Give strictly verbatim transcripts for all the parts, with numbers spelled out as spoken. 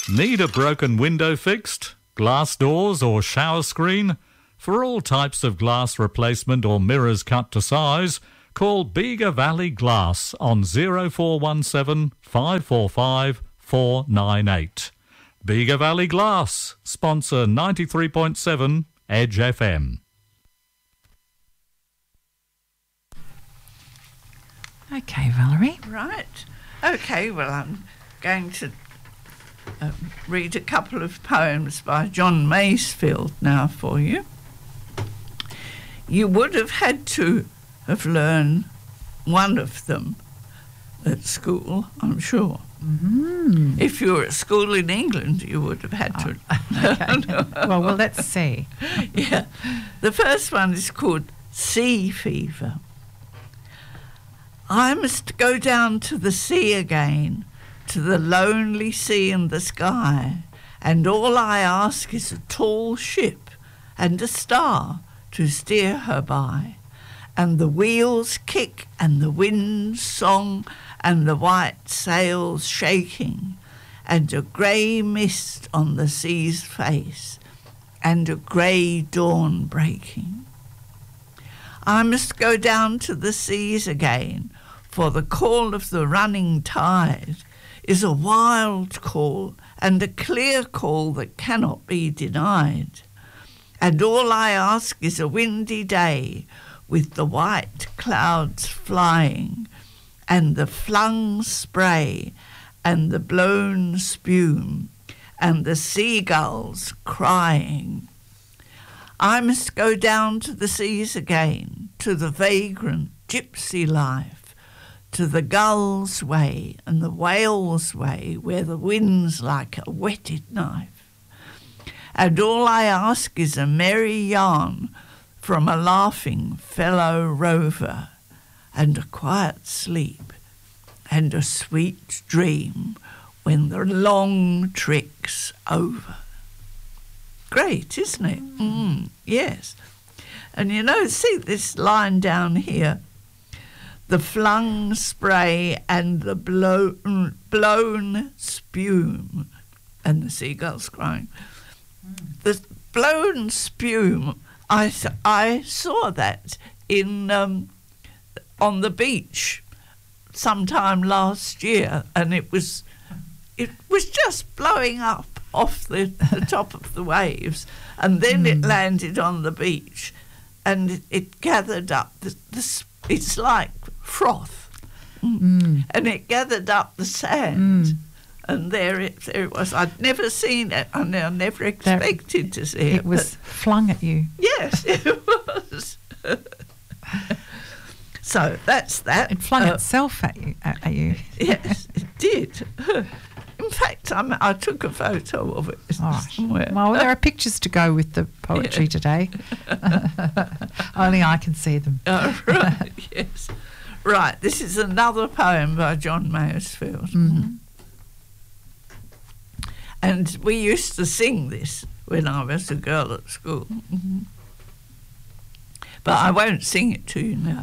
Need a broken window fixed? Glass doors or shower screen? For all types of glass replacement or mirrors cut to size, call Bega Valley Glass on zero four one seven, five four five, four nine eight. Bega Valley Glass, sponsor ninety-three point seven Edge F M. Okay, Valerie. Right. Okay, well, I'm going to uh, read a couple of poems by John Masefield now for you. You would have had to have learned one of them at school, I'm sure. Mm-hmm. If you were at school in England, you would have had to. Oh, okay. well, well, let's see. Yeah. The first one is called Sea Fever. I must go down to the sea again, to the lonely sea and the sky, and all I ask is a tall ship and a star to steer her by, and the wheels kick and the wind's song and the white sails shaking, and a grey mist on the sea's face, and a grey dawn breaking. I must go down to the seas again, for the call of the running tide is a wild call and a clear call that cannot be denied. And all I ask is a windy day with the white clouds flying and the flung spray and the blown spume and the seagulls crying. I must go down to the seas again, to the vagrant gypsy life, to the gull's way and the whale's way where the wind's like a whetted knife. And all I ask is a merry yarn from a laughing fellow rover, and a quiet sleep and a sweet dream when the long trick's over. Great, isn't it? Mm, yes. And you know, see this line down here, the flung spray and the blown, blown spume, and the seagulls crying. Mm. The blown spume, I I saw that in um, on the beach sometime last year, and it was it was just blowing up off the, the top of the waves, and then mm. it landed on the beach, and it, it gathered up the, the it's like froth, mm. and it gathered up the sand, mm. and there it, there it was. I'd never seen it, and I never expected that, to see it. It was flung at you. Yes, it was. So that's that. It flung uh, itself at you. At, at you. Yes, it did. In fact, I'm, I took a photo of it All right. somewhere. Well, there are pictures to go with the poetry yeah. today. Only I can see them. Oh, right, yes. Right, this is another poem by John Masefield. Mm-hmm. And we used to sing this when I was a girl at school. Mm-hmm. But I won't sing it to you now.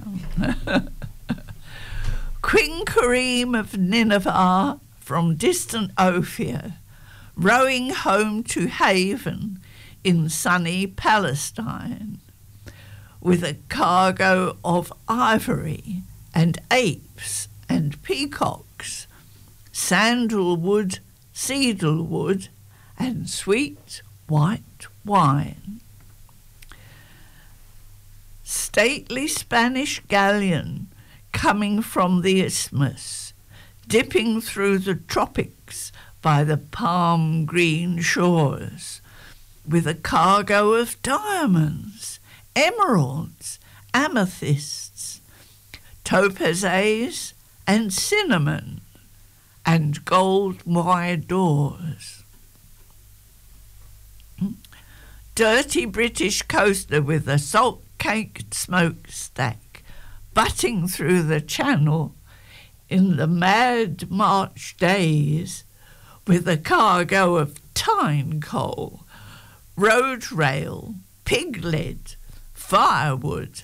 Queen Kareem of Nineveh, from distant Ophir, rowing home to haven in sunny Palestine, with a cargo of ivory and apes and peacocks, sandalwood, cedarwood, and sweet white wine. Stately Spanish galleon coming from the isthmus, dipping through the tropics by the palm green shores, with a cargo of diamonds, emeralds, amethysts, topazes and cinnamon, and gold wide doors. Dirty British coaster with a salt-caked smokestack, butting through the channel in the mad March days, with a cargo of tine coal, road rail, pig lead, firewood,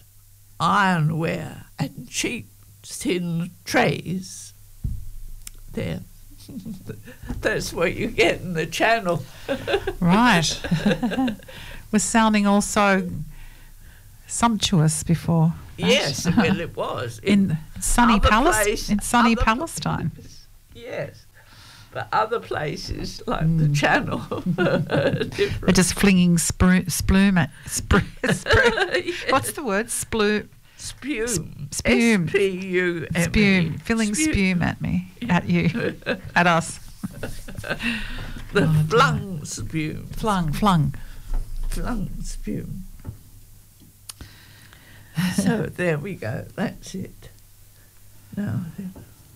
ironware, and cheap tin trays. There, That's what you get in the Channel. Right. Was sounding also sumptuous before. that. Yes, well, it was. In sunny other Palestine. place- In sunny other Palestine. places, yes. But other places like the Channel are They're different. just flinging spru- splume at spru- spru- Yeah. What's the word? Splu- Spume. spume. S P U M E. spume. Filling spume at me, at you, at us. The Oh, dear. flung spume. Flung, flung. Flung spume. So there we go. That's it. Now then.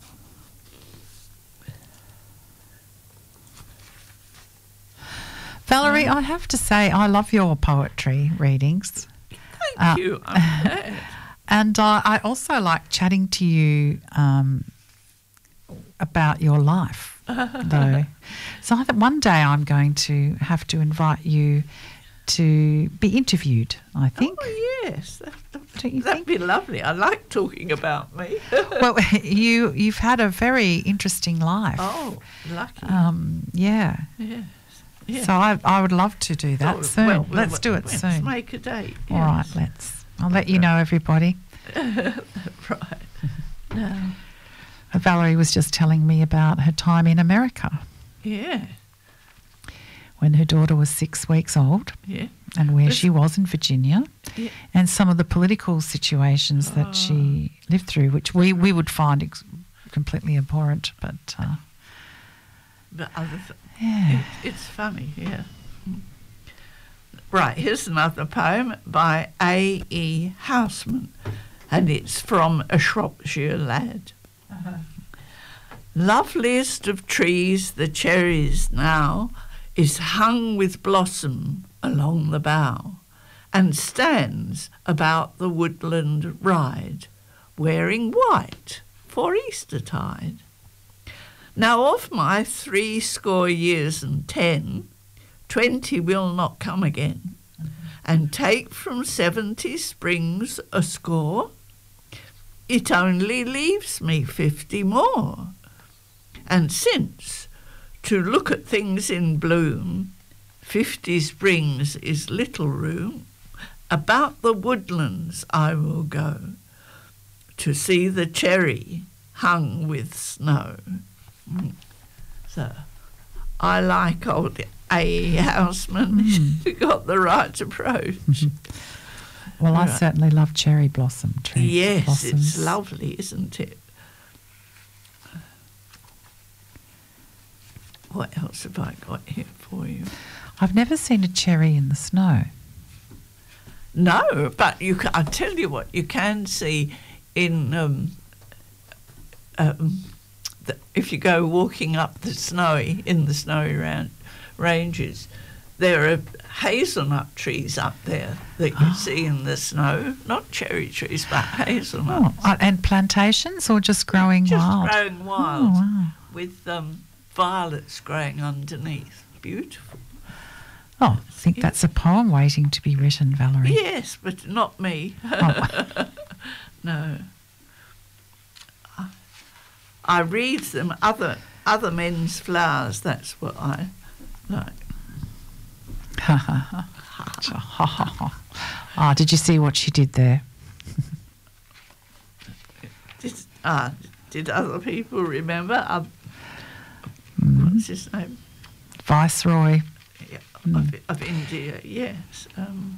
Valerie, I have to say, I love your poetry readings. Thank Uh, you. I'm glad. And uh, I also like chatting to you um, about your life, though. So I think one day I'm going to have to invite you to be interviewed, I think. Oh, yes. That, Don't you that'd think? be lovely. I like talking about me. Well, you, you've had a very interesting life. Oh, lucky. Um, yeah. yes. Yeah. So I, I would love to do that Oh, soon. well, let's well, do it let's soon. make a date. All right, yes. let's. I'll let you know, everybody. Right. No. Valerie was just telling me about her time in America Yeah. when her daughter was six weeks old Yeah. and where Yes. she was in Virginia Yeah. and some of the political situations that she lived through, which we, we would find ex- completely abhorrent. But, uh, But other th- yeah. it, it's funny, yeah. Right, here's another poem by A E Houseman, and it's from A Shropshire Lad. Loveliest of trees, the cherries now, is hung with blossom along the bough, and stands about the woodland ride, wearing white for Eastertide. Now of my three score years and ten, twenty will not come again, and take from seventy springs a score, it only leaves me fifty more. And since, to look at things in bloom, fifty springs is little room, about the woodlands I will go, to see the cherry hung with snow. Mm. So, I like old A E Houseman. He got the right approach. Well, I Right. certainly love cherry blossom trees. Yes, blossoms. it's lovely, isn't it? What else have I got here for you? I've never seen a cherry in the snow. No, but you can, I tell you what, you can see in um, um, the, if you go walking up the snowy in the snowy round, ranges, there are hazelnut trees up there that you see in the snow. Not cherry trees, but hazelnuts. Oh, uh, and plantations or just growing Just wild? growing wild Oh, wow. with um, violets growing underneath. Beautiful. Oh, I think Yeah. that's a poem waiting to be written, Valerie. Yes, but not me. Oh. No. I, I read them other other men's flowers. That's what I like. Ah, did you see what she did there? Did, ah, did other people remember? Uh, Mm. What's his name? Viceroy. Yeah, Mm. of, of India, yes. Um,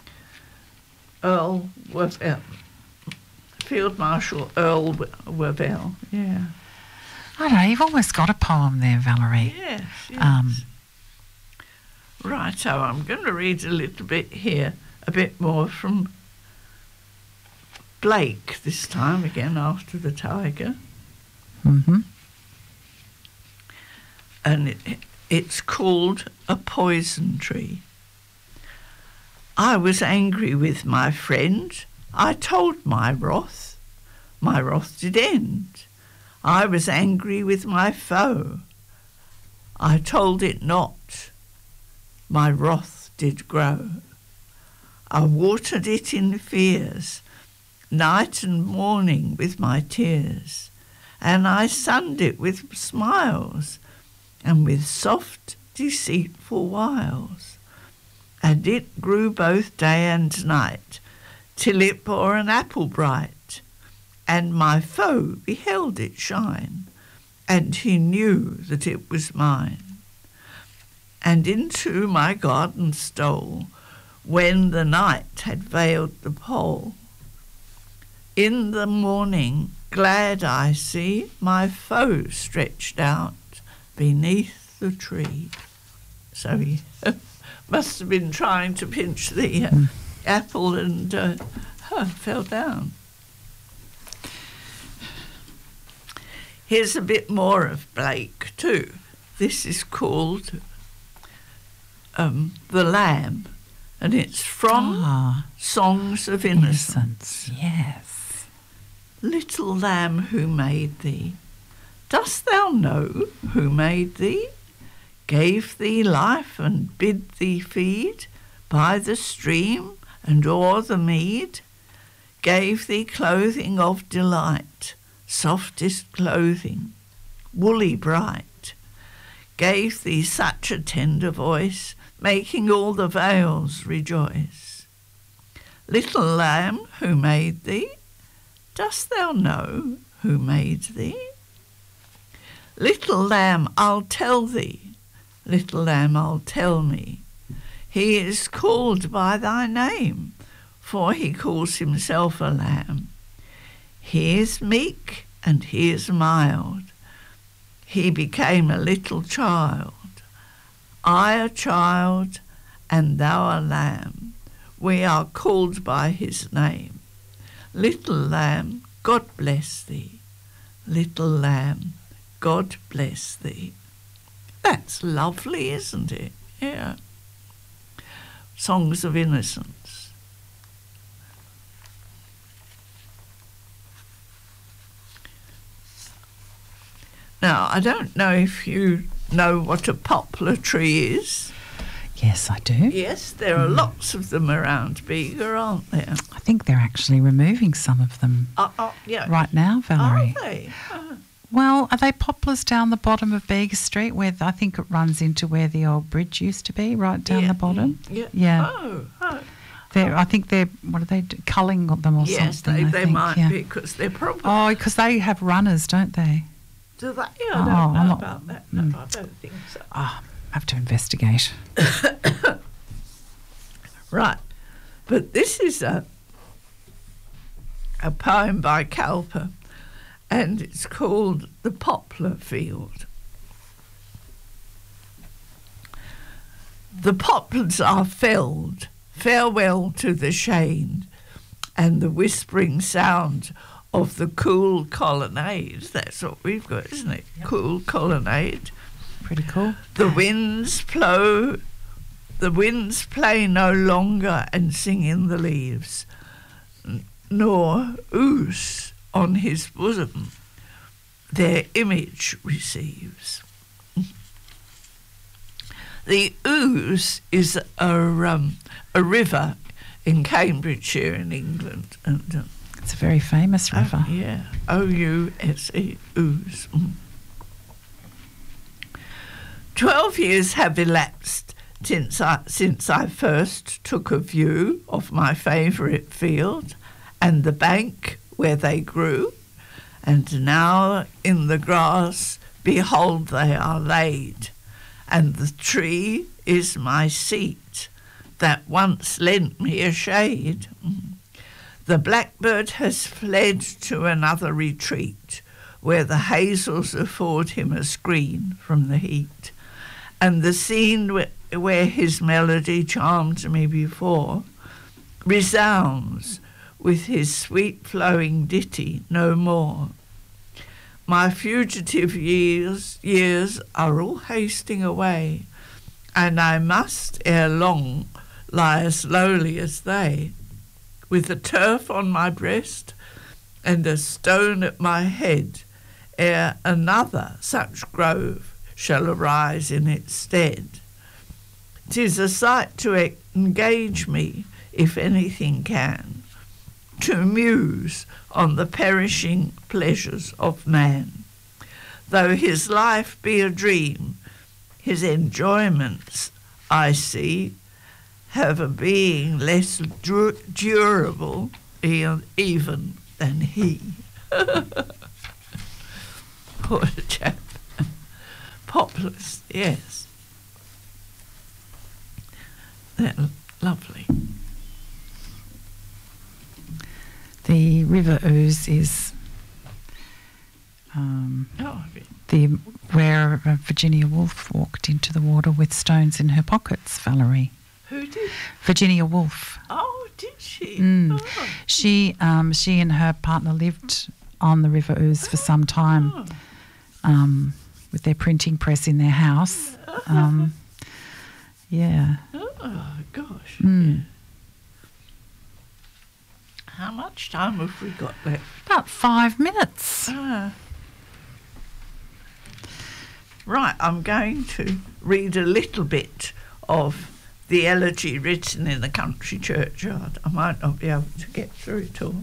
Earl Wavell. Field Marshal Earl Wavell, yeah. I don't know, you've almost got a poem there, Valerie. Yes, yes. Um, Righto, I'm going to read a little bit here, a bit more from Blake this time, again after the tiger. Mm-hmm. And it, it's called A Poison Tree. I was angry with my friend. I told my wrath. My wrath did end. I was angry with my foe. I told it not. My wrath did grow. I watered it in fears, night and morning with my tears, and I sunned it with smiles, and with soft, deceitful wiles. And it grew both day and night, till it bore an apple bright, and my foe beheld it shine, and he knew that it was mine. And into my garden stole, when the night had veiled the pole. In the morning glad I see my foe stretched out beneath the tree. So he must have been trying to pinch the uh, mm. apple and uh, uh, fell down. Here's a bit more of Blake too. This is called um, The Lamb, and it's from ah, Songs of Innocence. Innocence. Yes. Little lamb who made thee, dost thou know who made thee? Gave thee life and bid thee feed by the stream and o'er the mead? Gave thee clothing of delight, softest clothing, woolly bright? Gave thee such a tender voice, making all the vales rejoice? Little lamb who made thee, dost thou know who made thee? Little lamb, I'll tell thee, little lamb, I'll tell me. He is called by thy name, for he calls himself a lamb. He is meek and he is mild. He became a little child. I a child and thou a lamb. We are called by his name. Little lamb, God bless thee. Little lamb, God bless thee. That's lovely, isn't it? Yeah. Songs of Innocence. Now, I don't know if you know what a poplar tree is. Yes, I do. Yes, there are mm. lots of them around Bega, aren't there? I think they're actually removing some of them uh, uh, yeah. right now, Valerie. Are they? Uh. Well, are they poplars down the bottom of Bega Street where I think it runs into where the old bridge used to be, right down yeah. the bottom? Yeah. yeah. Oh, oh. They're, I think they're, what are they, do? culling them or yes, something? Yes, they, they think. might yeah. be because they're probably... Oh, because they have runners, don't they? Do they? Yeah, I oh, don't I'm know not, about that. No, mm. I don't think so. Oh, I have to investigate. Right. But this is a a poem by Cowper, and it's called The Poplar Field. The poplars are felled, farewell to the shade, and the whispering sound of the cool colonnade. That's what we've got, isn't it? Yep. Cool colonnade. Pretty cool. The winds blow, the winds play no longer and sing in the leaves, nor ooze on his bosom their image receives. The Ouse is a, um, a river in Cambridgeshire in England. And, um, it's a very famous river. Uh, yeah, O U S E, Ouse. Mm. Twelve years have elapsed since I, since I first took a view of my favourite field and the bank where they grew, and now in the grass, behold, they are laid, and the tree is my seat that once lent me a shade. The blackbird has fled to another retreat, where the hazels afford him a screen from the heat, and the scene where his melody charmed me before resounds with his sweet flowing ditty no more. My fugitive years, years are all hasting away, and I must ere long lie as lowly as they, with the turf on my breast and a stone at my head, ere another such grove shall arise in its stead. 'Tis a sight to engage me, if anything can, to muse on the perishing pleasures of man. Though his life be a dream, his enjoyments, I see, have a being less dur- durable e- even than he. Poor chap. Poplars, yes. They're lovely. The River Ouse is um, Oh, the where uh, Virginia Woolf walked into the water with stones in her pockets, Valerie. who did? Virginia Woolf. Oh, did she? Mm. Oh. She um, she and her partner lived on the River Ouse for some time Oh. um, with their printing press in their house. Um, yeah. Oh, gosh. Mm. Yeah. How much time have we got left? About five minutes. Ah. Right, I'm going to read a little bit of the elegy written in the country churchyard. I might not be able to get through it all.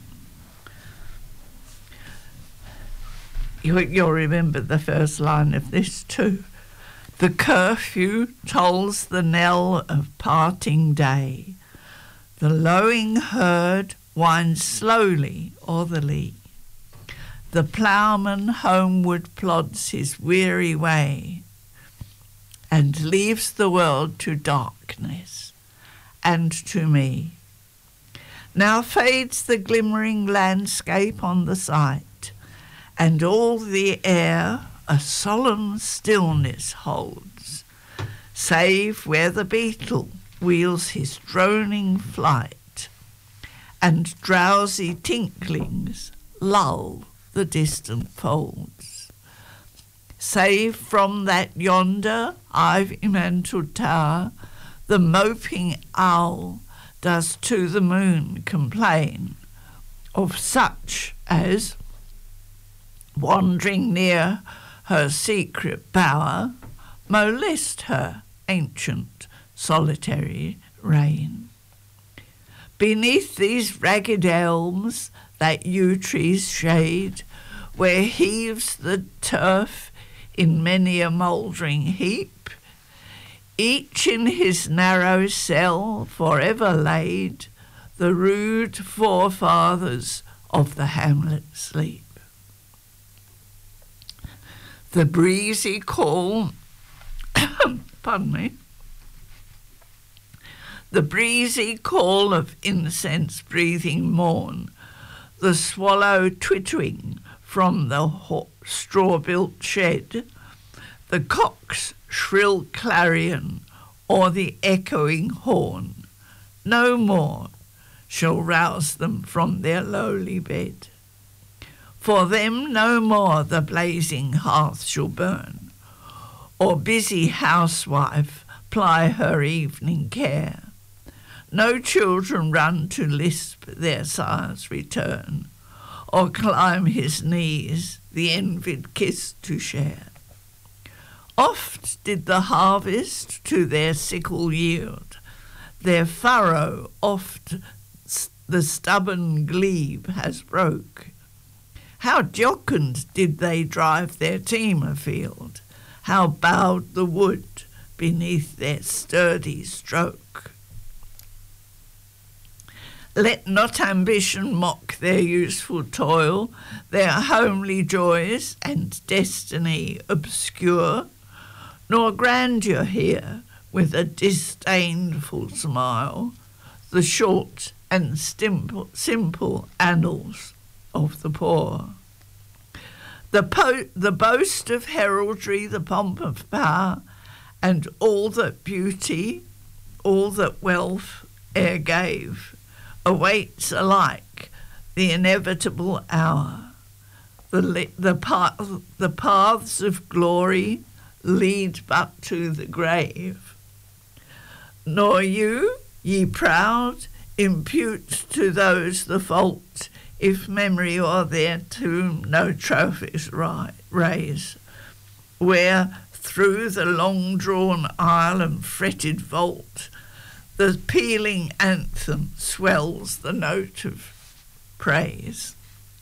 You, you'll remember the first line of this too. The curfew tolls the knell of parting day. The lowing herd winds slowly o'er the lea. The ploughman homeward plods his weary way and leaves the world to darkness and to me. Now fades the glimmering landscape on the sight, and all the air a solemn stillness holds, save where the beetle wheels his droning flight, and drowsy tinklings lull the distant folds. Save from that yonder ivy-mantled tower, the moping owl does to the moon complain of such as, wandering near her secret bower, molest her ancient solitary reign. Beneath these ragged elms that yew trees shade, where heaves the turf in many a mouldering heap, each in his narrow cell forever laid, the rude forefathers of the hamlet sleep. The breezy call, pardon me, the breezy call of incense-breathing morn, the swallow twittering from the ho- straw-built shed, the cock's shrill clarion or the echoing horn, no more shall rouse them from their lowly bed. For them no more the blazing hearth shall burn, or busy housewife ply her evening care. No children run to lisp their sire's return, or climb his knees the envied kiss to share. Oft did the harvest to their sickle yield, their furrow oft the stubborn glebe has broke. How jocund did they drive their team afield, how bowed the wood beneath their sturdy stroke. Let not ambition mock their useful toil, their homely joys and destiny obscure, nor grandeur here with a disdainful smile, the short and simple, simple annals of the poor. The, po- the boast of heraldry, the pomp of power, and all that beauty, all that wealth e'er gave, awaits alike the inevitable hour. The, li- the, path, the paths of glory lead but to the grave. Nor you, ye proud, impute to those the fault, if memory o'er their tomb no trophies ri- raise, where through the long-drawn aisle and fretted vault the pealing anthem swells the note of praise.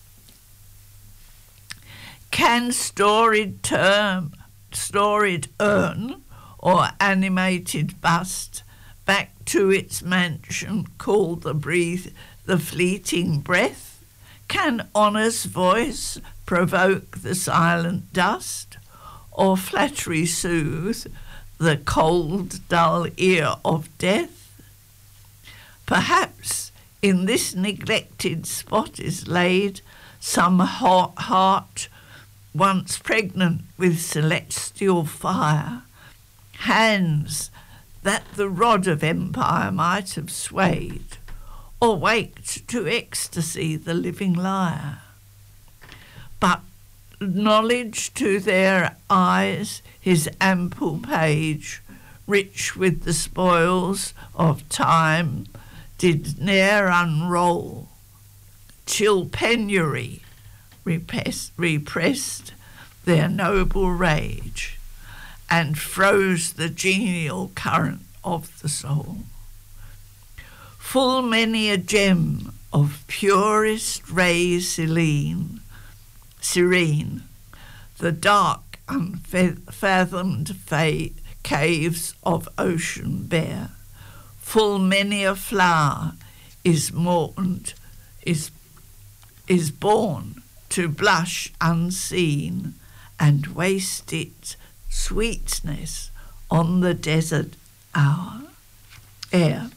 Can storied term, storied urn or animated bust back to its mansion call the breathe, the fleeting breath? Can honour's voice provoke the silent dust, or flattery soothe the cold, dull ear of death? Perhaps in this neglected spot is laid some hot heart once pregnant with celestial fire, hands that the rod of empire might have swayed, or waked to ecstasy the living lyre. But knowledge to their eyes his ample page, rich with the spoils of time, did ne'er unroll. Chill penury repressed, repressed their noble rage, and froze the genial current of the soul. Full many a gem of purest ray serene, serene, the dark unfathomed fa- caves of ocean bear. Full many a flower is mourned, is, is born to blush unseen and waste its sweetness on the desert hour air.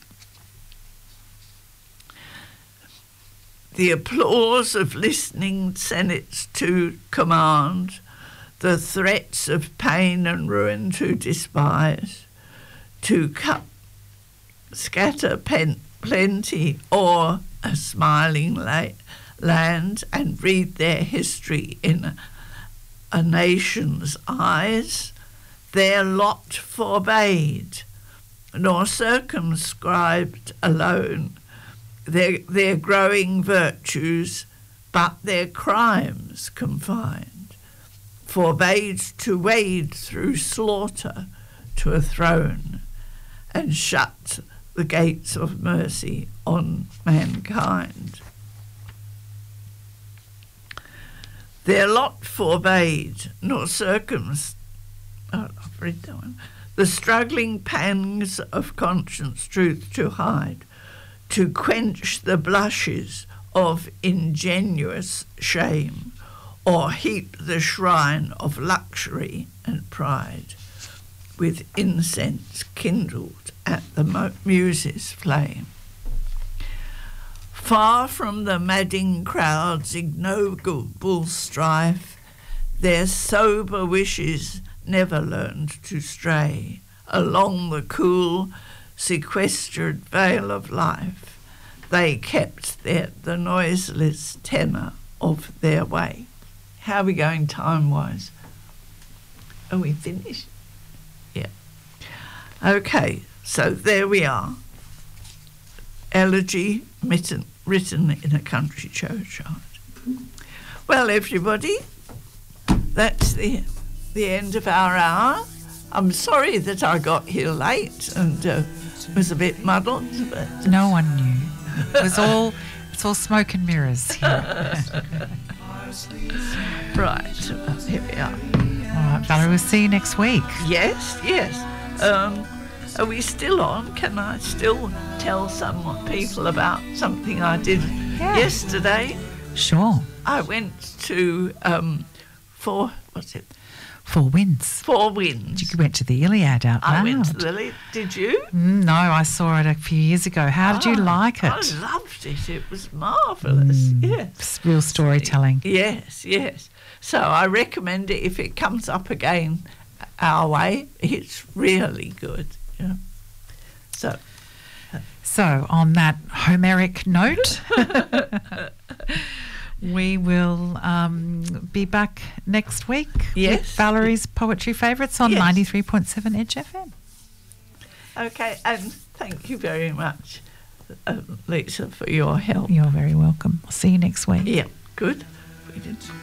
The applause of listening senates to command, the threats of pain and ruin to despise, to cut, scatter pen, plenty or a smiling la- land and read their history in a, a nation's eyes. Their lot forbade, nor circumscribed alone their, their growing virtues, but their crimes confined, forbade to wade through slaughter to a throne, and shut the gates of mercy on mankind. Their lot forbade, nor circumscribed, oh, I've read that one, the struggling pangs of conscience truth to hide, to quench the blushes of ingenuous shame, or heap the shrine of luxury and pride with incense kindled at the muse's flame. Far from the madding crowd's ignoble strife, their sober wishes never learned to stray along the cool, sequestered vale of life. They kept their, the noiseless tenor of their way. How are we going time-wise? Are we finished? Yeah. Okay, so there we are. Elegy written, written in a country churchyard. Well, everybody, that's the the end of our hour. I'm sorry that I got here late and uh, was a bit muddled, but no one knew. It was all it's all smoke and mirrors here. Right, uh, here we are. All right, Valerie, we'll see you next week. Yes, yes. Um, are we still on? Can I still tell some people about something I did Yeah. yesterday? Sure. I went to um, Four, what's it? Four Winds. Four Winds. You went to the Iliad out I loud. went to the. Li- Did you? Mm, no, I saw it a few years ago. How did you Ah, like it? I loved it. It was marvellous. Yes. It's real storytelling. Yes, yes. So I recommend it if it comes up again our way. It's really good. Yeah. So. So, on that Homeric note, we will um, be back next week Yes. with Valerie's Poetry Favourites on Yes. ninety-three point seven Edge F M. Okay, and thank you very much, uh, Lisa, for your help. You're very welcome. I'll see you next week. Yeah, good. We did.